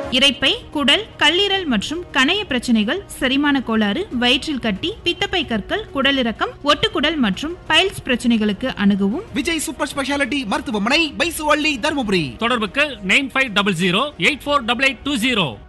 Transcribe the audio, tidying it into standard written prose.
இரைப்பை, குடல், கல்லீரல் மற்றும் கணைய பிரச்சனைகள், செரிமான கோளாறு, வயிற்றில் கட்டி, பித்தப்பை கற்கள், குடலிறக்கம், ஒட்டுக்குடல் மற்றும் பைல்ஸ் பிரச்சனைகளுக்கு அணுகவும் விஜய் சூப்பர் ஸ்பெஷாலிட்டி மருத்துவமனை, பைசுவள்ளி, தருமபுரி. தொடர்புக்கு 9500 848820.